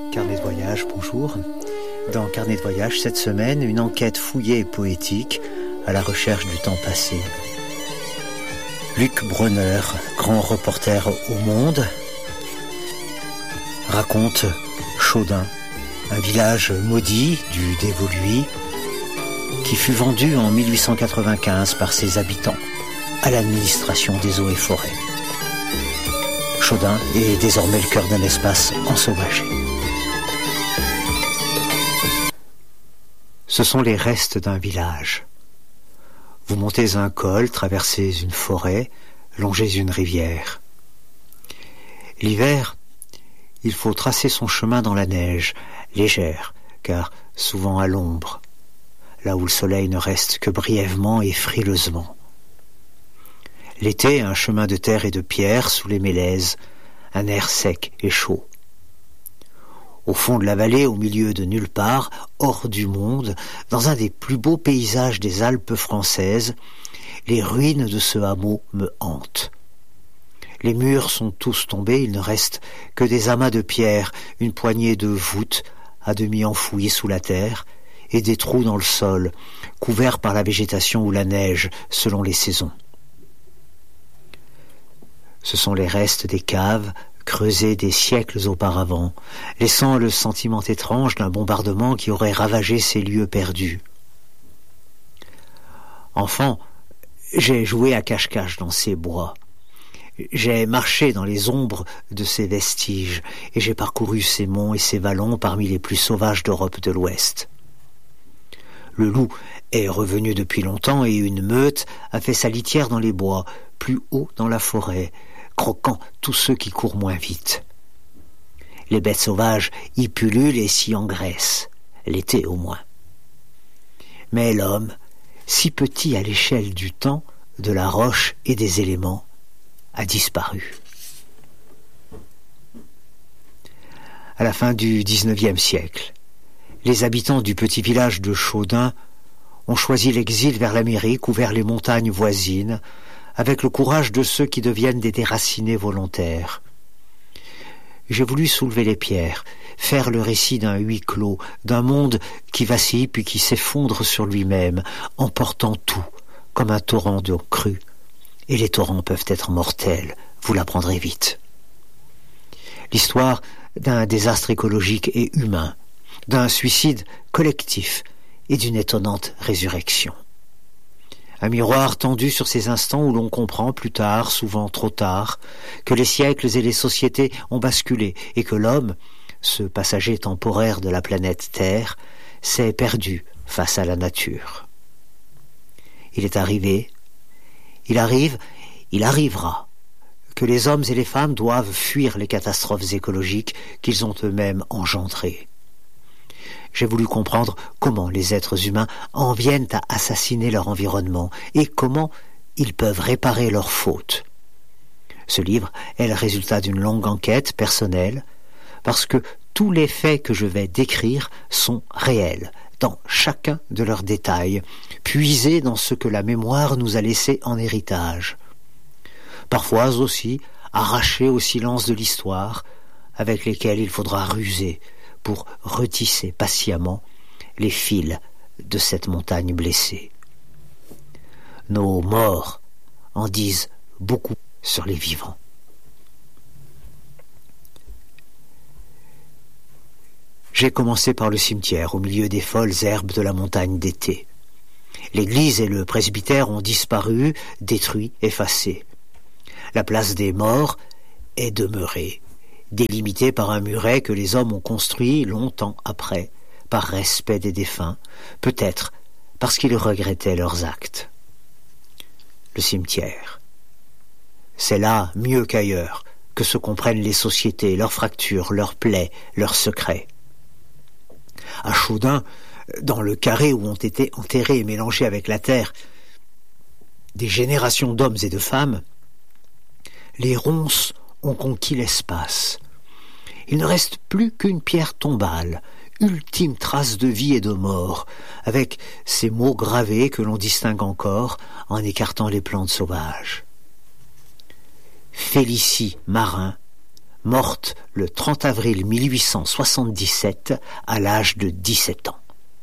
Carnet de voyage, bonjour. Dans Carnet de voyage, cette semaine, une enquête fouillée et poétique à la recherche du temps passé. Luc Brunner, grand reporter au Monde, raconte Chaudun, un village maudit du Dévoluy qui fut vendu en 1895 par ses habitants à l'administration des eaux et forêts. Chaudun est désormais le cœur d'un espace ensauvagé. Ce sont les restes d'un village. Vous montez un col, traversez une forêt, longez une rivière. L'hiver, il faut tracer son chemin dans la neige, légère, car souvent à l'ombre, là où le soleil ne reste que brièvement et frileusement. L'été, un chemin de terre et de pierre sous les mélèzes, un air sec et chaud. Au fond de la vallée, au milieu de nulle part, hors du monde, dans un des plus beaux paysages des Alpes françaises, les ruines de ce hameau me hantent. Les murs sont tous tombés, il ne reste que des amas de pierres, une poignée de voûtes à demi enfouies sous la terre, et des trous dans le sol, couverts par la végétation ou la neige, selon les saisons. Ce sont les restes des caves creusées des siècles auparavant, laissant le sentiment étrange d'un bombardement qui aurait ravagé ces lieux perdus. Enfant, j'ai joué à cache-cache dans ces bois. J'ai marché dans les ombres de ces vestiges et j'ai parcouru ces monts et ces vallons parmi les plus sauvages d'Europe de l'Ouest. Le loup est revenu depuis longtemps et une meute a fait sa litière dans les bois, plus haut dans la forêt, croquant tous ceux qui courent moins vite. Les bêtes sauvages y pullulent et s'y engraissent, l'été au moins. Mais l'homme, si petit à l'échelle du temps, de la roche et des éléments, a disparu. À la fin du XIXe siècle, les habitants du petit village de Chaudun ont choisi l'exil vers l'Amérique ou vers les montagnes voisines, avec le courage de ceux qui deviennent des déracinés volontaires. J'ai voulu soulever les pierres, faire le récit d'un huis clos, d'un monde qui vacille puis qui s'effondre sur lui-même, emportant tout, comme un torrent d'eau crue. Et les torrents peuvent être mortels, vous l'apprendrez vite. L'histoire d'un désastre écologique et humain, d'un suicide collectif et d'une étonnante résurrection. Un miroir tendu sur ces instants où l'on comprend plus tard, souvent trop tard, que les siècles et les sociétés ont basculé et que l'homme, ce passager temporaire de la planète Terre, s'est perdu face à la nature. Il est arrivé, il arrive, il arrivera, que les hommes et les femmes doivent fuir les catastrophes écologiques qu'ils ont eux-mêmes engendrées. J'ai voulu comprendre comment les êtres humains en viennent à assassiner leur environnement et comment ils peuvent réparer leurs fautes. Ce livre est le résultat d'une longue enquête personnelle parce que tous les faits que je vais décrire sont réels, dans chacun de leurs détails, puisés dans ce que la mémoire nous a laissé en héritage. Parfois aussi arrachés au silence de l'histoire, avec lesquels il faudra ruser pour retisser patiemment les fils de cette montagne blessée. Nos morts en disent beaucoup sur les vivants. J'ai commencé par le cimetière, au milieu des folles herbes de la montagne d'été. L'église et le presbytère ont disparu, détruits, effacés. La place des morts est demeurée, délimitée par un muret que les hommes ont construit longtemps après, par respect des défunts, peut-être parce qu'ils regrettaient leurs actes. Le cimetière. C'est là, mieux qu'ailleurs, que se comprennent les sociétés, leurs fractures, leurs plaies, leurs secrets. À Chaudun, dans le carré où ont été enterrés et mélangés avec la terre des générations d'hommes et de femmes, les ronces ont conquis l'espace. Il ne reste plus qu'une pierre tombale, ultime trace de vie et de mort, avec ces mots gravés que l'on distingue encore en écartant les plantes sauvages. Félicie marin, morte le 30 avril 1877 à l'âge de 17 ans.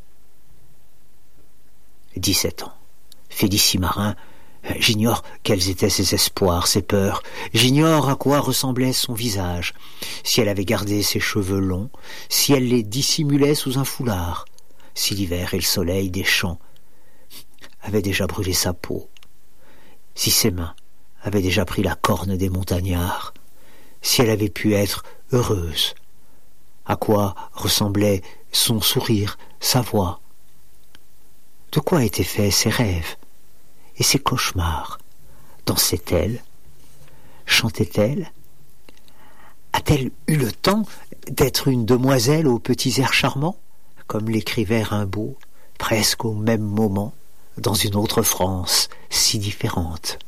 17 ans. Félicie Marin, j'ignore quels étaient ses espoirs, ses peurs, j'ignore à quoi ressemblait son visage, si elle avait gardé ses cheveux longs, si elle les dissimulait sous un foulard, si l'hiver et le soleil des champs avaient déjà brûlé sa peau, si ses mains avaient déjà pris la corne des montagnards, si elle avait pu être heureuse, à quoi ressemblait son sourire, sa voix, de quoi étaient faits ses rêves et ses cauchemars. Dansait-elle? Chantait-elle? A-t-elle eu le temps d'être une demoiselle aux petits airs charmants, comme l'écrivait Rimbaud, presque au même moment, dans une autre France si différente?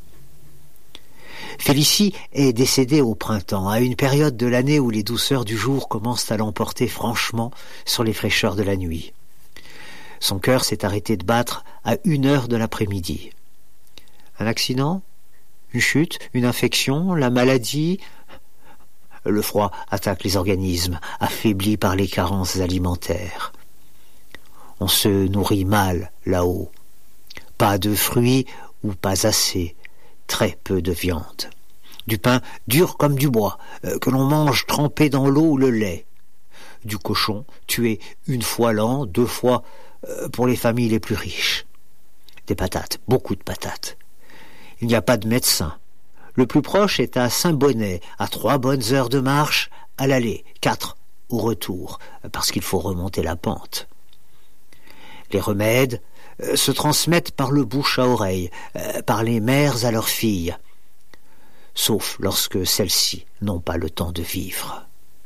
Félicie est décédée au printemps, à une période de l'année où les douceurs du jour commencent à l'emporter franchement sur les fraîcheurs de la nuit. Son cœur s'est arrêté de battre à 1h de l'après-midi. Un accident? Une chute? Une infection? La maladie? Le froid attaque les organismes, affaiblis par les carences alimentaires. On se nourrit mal là-haut. Pas de fruits ou pas assez. Très peu de viande. Du pain dur comme du bois, que l'on mange trempé dans l'eau ou le lait. Du cochon tué une fois l'an, 2 fois pour les familles les plus riches. Des patates, beaucoup de patates. Il n'y a pas de médecin. Le plus proche est à Saint-Bonnet, à 3 bonnes heures de marche à l'aller, 4 au retour, parce qu'il faut remonter la pente. Les remèdes se transmettent par le bouche à oreille, par les mères à leurs filles, sauf lorsque celles-ci n'ont pas le temps de vivre.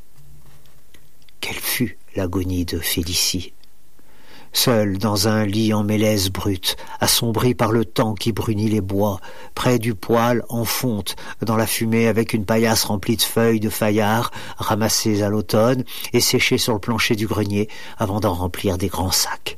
Quelle fut l'agonie de Félicie? Seule dans un lit en mélèze brute, assombri par le temps qui brunit les bois, près du poêle en fonte, dans la fumée avec une paillasse remplie de feuilles de fayard, ramassées à l'automne et séchées sur le plancher du grenier avant d'en remplir des grands sacs.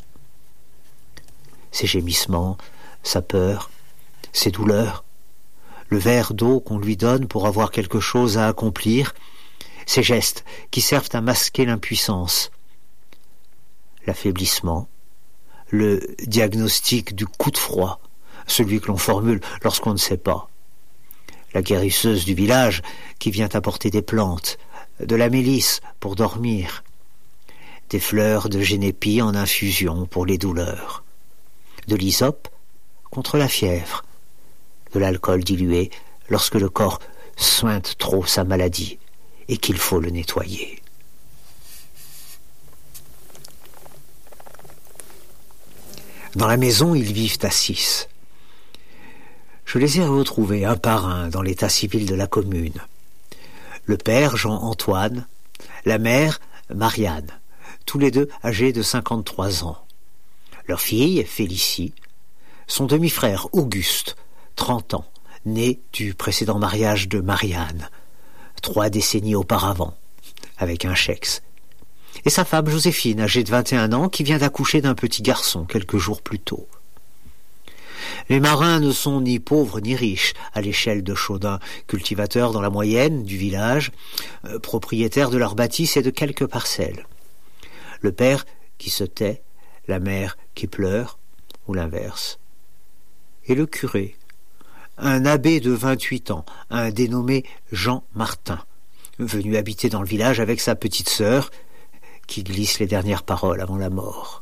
Ses gémissements, sa peur, ses douleurs, le verre d'eau qu'on lui donne pour avoir quelque chose à accomplir, ses gestes qui servent à masquer l'impuissance, l'affaiblissement, le diagnostic du coup de froid, celui que l'on formule lorsqu'on ne sait pas, la guérisseuse du village qui vient apporter des plantes, de la mélisse pour dormir, des fleurs de génépi en infusion pour les douleurs, de l'hysope contre la fièvre, de l'alcool dilué lorsque le corps suinte trop sa maladie et qu'il faut le nettoyer. Dans la maison, ils vivent à 6. Je les ai retrouvés un par un dans l'état civil de la commune. Le père, Jean-Antoine, la mère, Marianne, tous les deux âgés de 53 ans. Leur fille, Félicie, son demi-frère, Auguste, 30 ans, né du précédent mariage de Marianne, 3 décennies auparavant, avec un Chex, et sa femme Joséphine, âgée de 21 ans, qui vient d'accoucher d'un petit garçon quelques jours plus tôt. Les Marins ne sont ni pauvres ni riches à l'échelle de Chaudun, cultivateurs dans la moyenne du village, propriétaires de leur bâtisse et de quelques parcelles. Le père qui se tait, la mère qui pleure, ou l'inverse. Et le curé, un abbé de 28 ans, un dénommé Jean Martin, venu habiter dans le village avec sa petite sœur, qui glisse les dernières paroles avant la mort.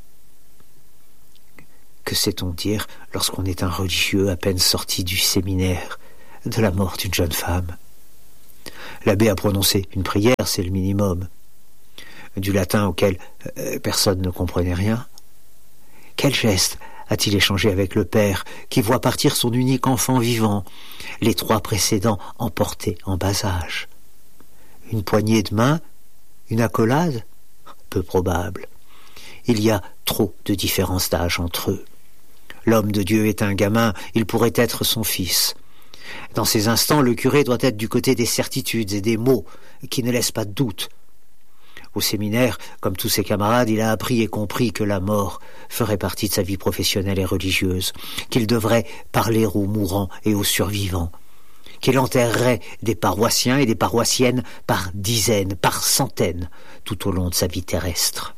Que sait-on dire lorsqu'on est un religieux à peine sorti du séminaire de la mort d'une jeune femme? L'abbé a prononcé une prière, c'est le minimum. Du latin auquel personne ne comprenait rien. Quel geste a-t-il échangé avec le père qui voit partir son unique enfant vivant, les 3 précédents emportés en bas âge? Une poignée de main? Une accolade? Peu probable. Il y a trop de différence d'âge entre eux. L'homme de Dieu est un gamin, il pourrait être son fils. Dans ces instants, le curé doit être du côté des certitudes et des mots qui ne laissent pas de doute. Au séminaire, comme tous ses camarades, il a appris et compris que la mort ferait partie de sa vie professionnelle et religieuse, qu'il devrait parler aux mourants et aux survivants, qu'il enterrerait des paroissiens et des paroissiennes par dizaines, par centaines, tout au long de sa vie terrestre.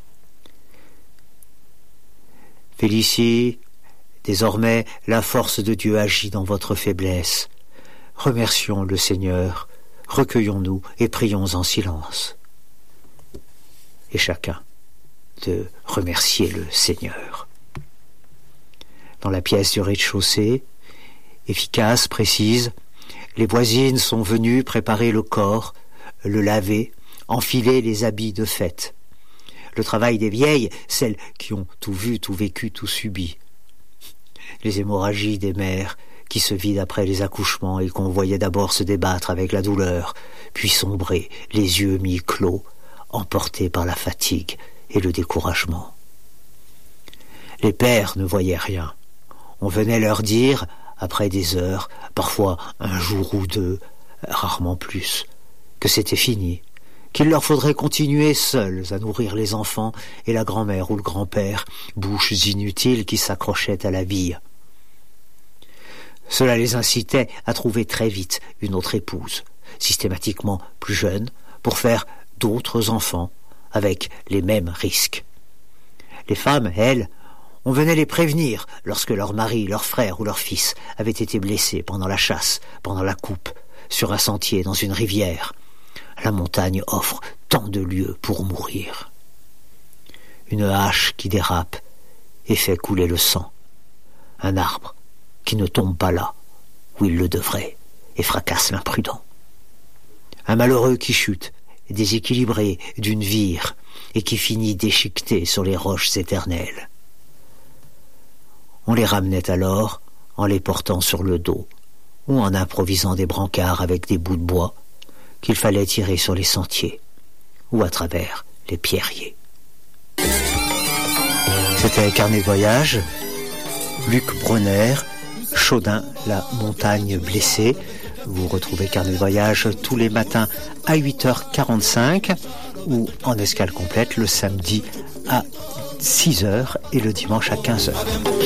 Félicie, désormais, la force de Dieu agit dans votre faiblesse. Remercions le Seigneur, recueillons-nous et prions en silence. Et chacun de remercier le Seigneur. Dans la pièce du rez-de-chaussée, efficace, précise, les voisines sont venues préparer le corps, le laver, enfiler les habits de fête. Le travail des vieilles, celles qui ont tout vu, tout vécu, tout subi. Les hémorragies des mères qui se vident après les accouchements et qu'on voyait d'abord se débattre avec la douleur, puis sombrer, les yeux mi-clos, emportés par la fatigue et le découragement. Les pères ne voyaient rien. On venait leur dire, après des heures, parfois un jour ou deux, rarement plus, que c'était fini, qu'il leur faudrait continuer seuls à nourrir les enfants et la grand-mère ou le grand-père, bouches inutiles qui s'accrochaient à la vie. Cela les incitait à trouver très vite une autre épouse, systématiquement plus jeune, pour faire d'autres enfants, avec les mêmes risques. Les femmes, elles, on venait les prévenir lorsque leur mari, leur frère ou leur fils avaient été blessés pendant la chasse, pendant la coupe, sur un sentier, dans une rivière. La montagne offre tant de lieux pour mourir. Une hache qui dérape et fait couler le sang. Un arbre qui ne tombe pas là où il le devrait et fracasse l'imprudent. Un malheureux qui chute, déséquilibré d'une vire et qui finit déchiqueté sur les roches éternelles. On les ramenait alors en les portant sur le dos ou en improvisant des brancards avec des bouts de bois qu'il fallait tirer sur les sentiers ou à travers les pierriers. C'était Carnet de voyage, Luc Brunner, Chaudin, la montagne blessée. Vous retrouvez Carnet de voyage tous les matins à 8h45 ou en escale complète le samedi à 6h et le dimanche à 15h.